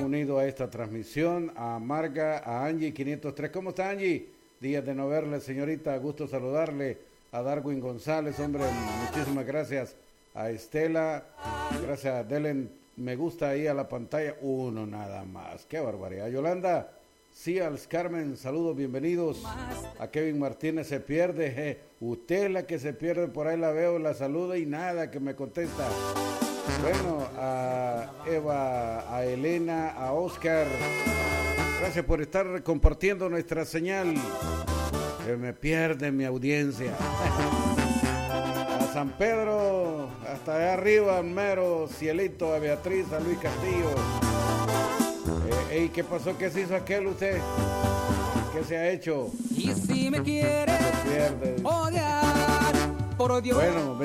unido a esta transmisión, a Marga, a Angie 503. ¿Cómo está Angie? Días de no verle, señorita, gusto saludarle. A Darwin González, hombre, muchísimas gracias. A Estela, gracias, denle me gusta ahí a la pantalla, uno nada más, qué barbaridad. Yolanda, Cials, Carmen, saludos, bienvenidos. A Kevin Martínez, se pierde, usted es la que se pierde, por ahí la veo, la saluda y nada, que me contesta. Bueno, a Eva, a Elena, a Oscar, gracias por estar compartiendo nuestra señal. Se me pierde mi audiencia. A San Pedro, hasta allá arriba, mero cielito, a Beatriz, a Luis Castillo. ¿Qué pasó? ¿Qué se hizo aquel usted? ¿Qué se ha hecho? Y si me quiere odiar, por Dios. Bueno,